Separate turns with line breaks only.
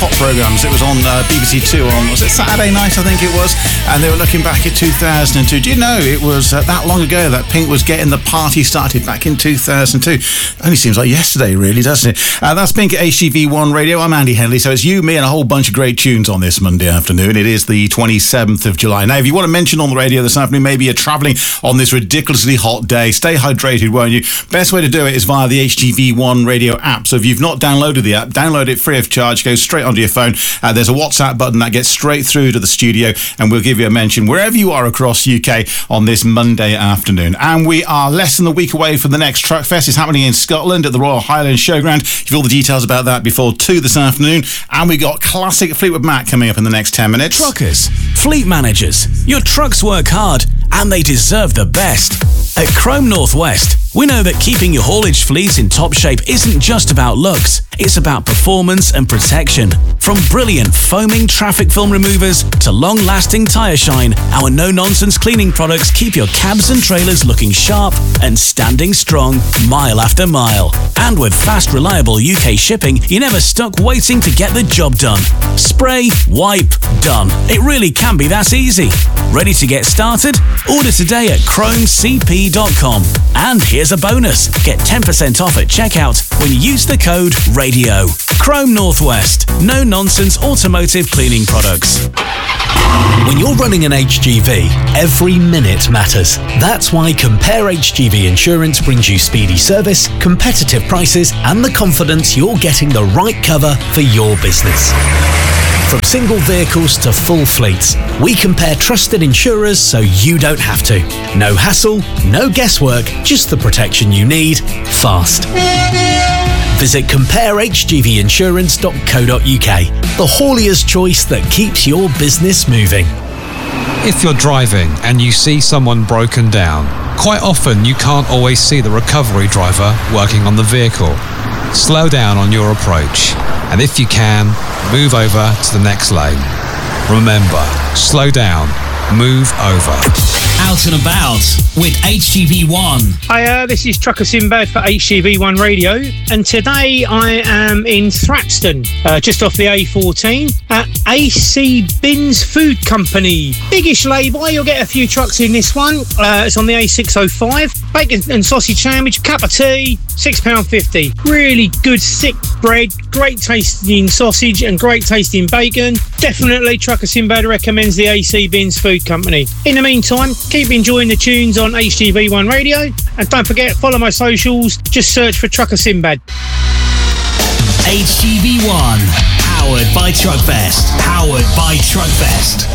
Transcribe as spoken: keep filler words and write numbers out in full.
pop programmes. It was on uh, B B C Two on, was it Saturday night, I think it was, and they were looking back at two thousand two. Do you know it was uh, that long ago that Pink was getting the party started back in two thousand two? Only seems like yesterday, really, doesn't it? Uh, that's Pink at H G V one Radio. I'm Andy Henley, so it's you, me, and a whole bunch of great tunes on this Monday afternoon. It is the twenty-seventh of July. Now, if you want to mention on the radio this afternoon, maybe you're travelling on this ridiculously hot day, stay hydrated, won't you? Best way to do it is via the H G V one Radio app. So if you've not downloaded the app, download it free of charge, goes straight onto your phone. Uh, there's a WhatsApp button that gets straight through to the studio, and we'll give you a mention wherever you are across U K on this Monday afternoon. And we are less than a week away from the next Truck Fest. It's happening in Scotland at the Royal Highland Showground. You've all the details about that before two this afternoon. And we got classic Fleetwood Mac coming up in the next ten minutes.
Truckers, fleet managers, your trucks work hard and they deserve the best. At Chrome Northwest, we know that keeping your haulage fleet in top shape isn't just about looks, it's about performance and protection. From brilliant foaming traffic film removers to long-lasting tyre shine, our no-nonsense cleaning products keep your cabs and trailers looking sharp and standing strong mile after mile. And with fast, reliable U K shipping, you're never stuck waiting to get the job done. Spray, wipe, done. It really can be that easy. Ready to get started? Order today at chrome c p dot com. And here's a bonus. Get ten percent off at checkout when you use the code RADIO. Chrome Northwest. No-nonsense automotive cleaning products.
When you're running an H G V, every minute matters. That's why Compare H G V Insurance brings you speedy service, competitive prices, and the confidence you're getting the right cover for your business. From single vehicles to full fleets, we compare trusted insurers so you don't have to. No hassle, no guesswork, just the protection you need, fast. Visit compare h g v insurance dot co dot u k, the haulier's choice that keeps your business moving.
If you're driving and you see someone broken down, quite often you can't always see the recovery driver working on the vehicle. Slow down on your approach, and if you can, move over to the next lane. Remember, slow down, move over.
Out and about with H G V one.
Hi, uh, this is Trucker Sinbad for H G V one Radio, and today I am in Thrapston, uh, just off the A fourteen, at A C Bins Food Company. Biggish lay-by, you'll get a few trucks in this one. Uh, it's on the A six oh five. Bacon and sausage sandwich, cup of tea, six pounds fifty. Really good thick bread, great tasting sausage and great tasting bacon. Definitely Trucker Sinbad recommends the A C Bins Food Company. In the meantime, keep enjoying the tunes on H G V one Radio, and don't forget, follow my socials, just search for Trucker Sinbad.
H G V one, powered by Truckfest, powered by Truckfest.